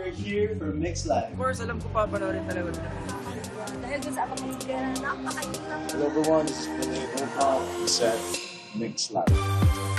we're here for Mix Live. Of course, alam ko papanoorin talaga ito. Dahil dun sa apakasigaran, napakailang. Hello everyone, this is Benito Set Mix Live.